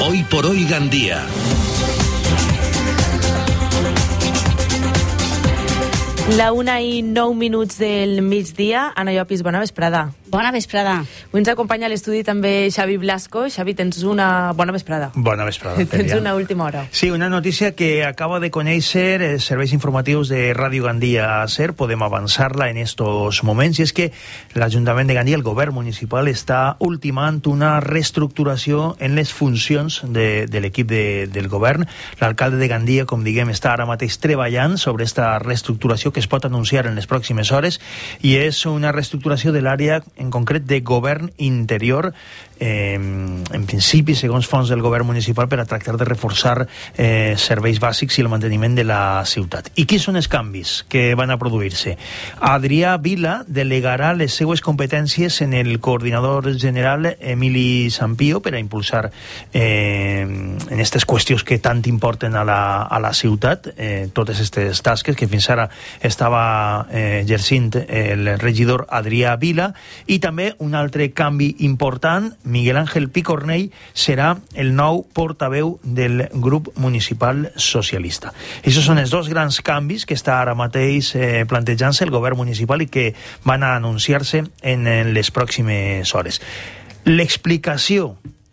Hoy por hoy Gandía. La 1:09 del migdia. Anna Llopis, bona vesprada. Bona vesprada. Avui ens acompanya a l'estudi també Xavi Blasco. Xavi, tens una bona vesprada. Bona vesprada. Tens una última hora. Sí, una notícia que acaba de conèixer serveis informatius de Ràdio Gandia SER. Podem avançar-la en estos moments. I és que l'Ajuntament de Gandia, el govern municipal, està ultimant una reestructuració en les funcions de l'equip del govern. L'alcalde de Gandia, com diguem, està ara mateix treballant sobre esta reestructuració que es pot anunciar en les pròximes hores, i és una reestructuració de l'àrea en concret de govern interior, en principi segons fons del govern municipal, per a tractar de reforçar serveis bàsics i el manteniment de la ciutat. I quins són els canvis que van a produir-se? Adrià Vila delegarà les seues competències en el coordinador general Emili Sampio per a impulsar en aquestes qüestions que tant importen a la ciutat, totes aquestes tasques que fins ara estava exercint el regidor Adrià Vila. I també un altre canvi important: Miguel Ángel Picornell serà el nou portaveu del grup municipal socialista. Aquests són els dos grans canvis que està ara mateix plantejant-se el govern municipal i que van a anunciar-se en les pròximes hores. L'explicació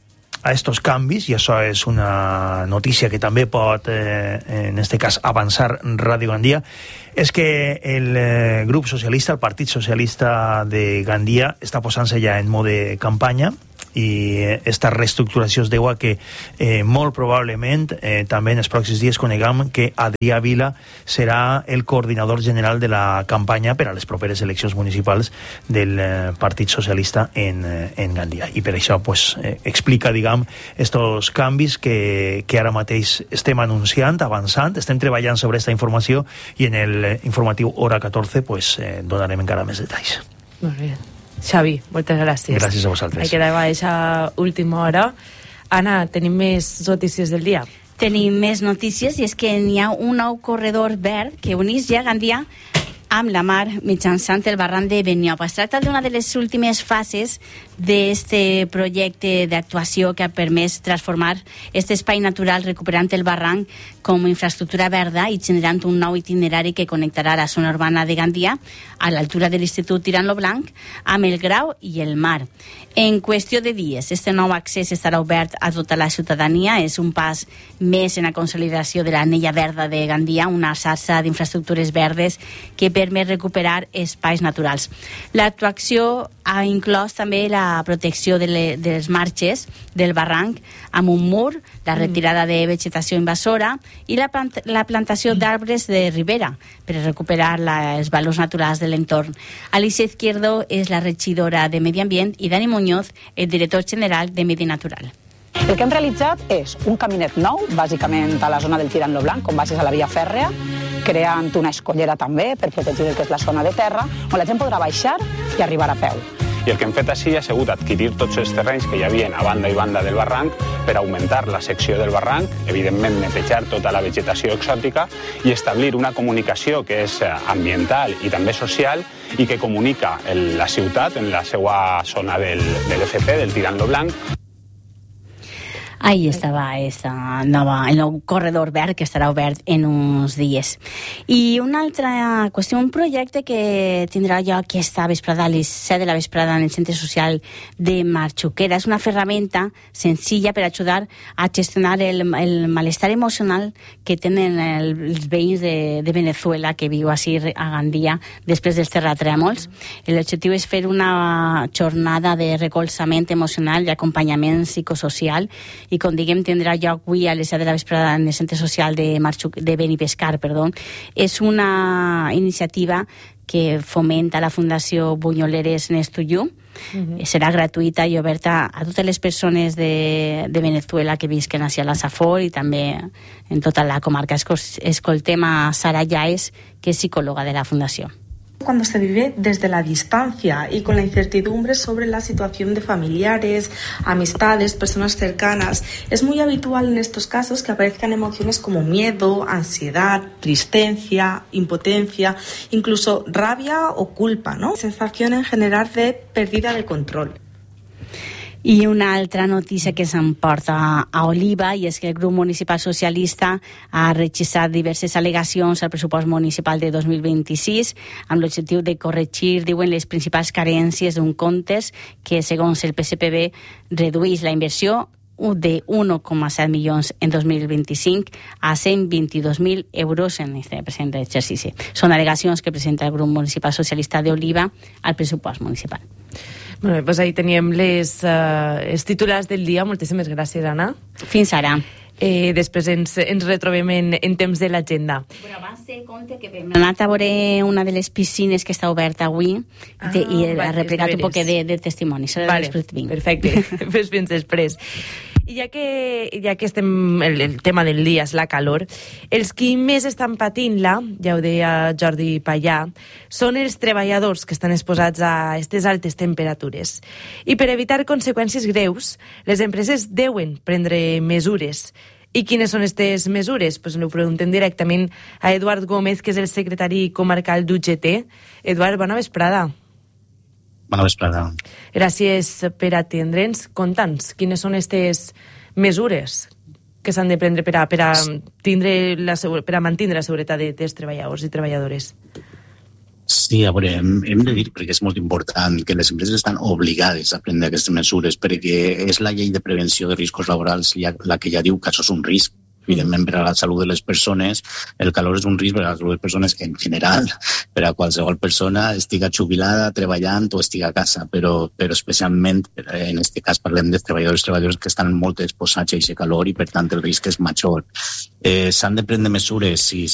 a estos canvis, i això és una notícia que també pot, en este cas, avançar Ràdio Gandia, és que el grup socialista, el Partit Socialista de Gandia, està posant-se ja en mode campanya, i esta reestructuració es deu a que molt probablement també en els pròxims dies coneguem que Adrià Vila serà el coordinador general de la campanya per a les properes eleccions municipals del Partit Socialista en Gandia, i per això pues, explica, diguem, estos canvis que ara mateix estem anunciant, avançant, estem treballant sobre esta informació, i en el informatiu Hora 14 pues, donarem encara més detalls. Molt bé. Xavi, moltes gràcies. Gràcies a vosaltres. Ahí quedava aquesta última hora. Anna, tenim més notícies del dia? Tenim més notícies, i és que n'hi ha un nou corredor verd que unís ja Gandia amb la mar mitjançant el barranc de Beniopa. Es tracta d'una de les últimes fases d'aquest projecte d'actuació que ha permès transformar aquest espai natural recuperant el barranc com a infraestructura verda i generant un nou itinerari que connectarà la zona urbana de Gandia a l'altura de l'Institut Tirant lo Blanc amb el Grau i el mar. En qüestió de dies, este nou accés estarà obert a tota la ciutadania. És un pas més en la consolidació de l'anella verda de Gandia, una xarxa d'infraestructures verdes que permet recuperar espais naturals. L'actuació ha inclòs també la protecció de les marges del barranc amb un mur, la retirada de vegetació invasora i la plantació d'arbres de ribera per recuperar els valors naturals de l'entorn. Alicia Izquierdo és la regidora de Medi Ambient i Dani Muñoz, el director general de Medi Natural. El que hem realitzat és un caminet nou, bàsicament a la zona del Tirant lo Blanc, com baixes a la via fèrrea, creant una escollera també per protegir el que és la zona de terra, on la gent podrà baixar i arribar a peu. I el que hem fet així ha sigut adquirir tots els terrenys que hi havia a banda i banda del barranc per augmentar la secció del barranc, evidentment netejar tota la vegetació exòtica i establir una comunicació que és ambiental i també social i que comunica la ciutat en la seva zona de l'FP, del Tirant lo Blanc. Ahí estava el nou corredor verd que estarà obert en uns dies. I una altra qüestió, un projecte que tindrà lloc aquesta vesprada a les 7 de la vesprada en el Centre Social de Marxuquera. És una ferramenta senzilla per ajudar a gestionar el malestar emocional que tenen els veïns de Venezuela que viu així a Gandia després dels terratrèmols. L'objectiu és fer una jornada de recolzament emocional i acompanyament psicosocial, i com diguem tindrà lloc avui a les 7 de la vesprada en el Centre Social de Benipescar. És una iniciativa que fomenta la Fundació Bunyoleres Nestuyu. Serà gratuïta i oberta a totes les persones de Venezuela que visquen hacia la Safor i també en tota la comarca. Escoltem a Sara Yaes, que és psicòloga de la Fundació. Cuando se vive desde la distancia y con la incertidumbre sobre la situación de familiares, amistades, personas cercanas, es muy habitual en estos casos que aparezcan emociones como miedo, ansiedad, tristeza, impotencia, incluso rabia o culpa, ¿no? Sensación en general de pérdida de control. I una altra notícia que s'emporta a Oliva, i és que el grup municipal socialista ha regisat diverses al·legacions al pressupost municipal de 2026 amb l'objectiu de corregir, diuen, les principals carències d'un comptes que, segons el PSPB, redueix la inversió de 1,7 milions en 2025 a 122.000 euros en este present exercici. Són al·legacions que presenta el grup municipal socialista d'Oliva al pressupost municipal. Bueno, doncs ahí teníem els titulars del dia. Moltíssimes gràcies, Anna. Fins ara. Després ens retrobem en temps de l'agenda. Però abans te compte que hem anat a veure una de les piscines que està oberta avui i ha replicat un poc de testimonis. Vale, perfecte. Pues fins després. I ja que estem, el tema del dia és la calor, els qui més estan patint-la, ja ho deia Jordi Pallà, són els treballadors que estan exposats a aquestes altes temperatures. I per evitar conseqüències greus, les empreses deuen prendre mesures. I quines són aquestes mesures? Pues ho preguntem directament a Eduard Gómez, que és el secretari comarcal d'UGT. Eduard, bona vesprada. Bona vesprada. Gràcies per atendre'ns. Conta'ns, quines són aquestes mesures que s'han de prendre per a mantenir la seguretat dels treballadors i treballadores? Sí, a veure, hem de dir, perquè és molt important, que les empreses estan obligades a prendre aquestes mesures, perquè és la llei de prevenció de riscos laborals la que ja diu que això és un risc. Evidentment, per a la salut de les persones, el calor és un risc per a la salut de les persones en general, per a qualsevol persona, estiga jubilada, treballant o estiga a casa, però especialment, en aquest cas, parlem dels treballadors que estan molt exposats a aquest calor i, per tant, el risc és major. S'han de prendre mesures, sí,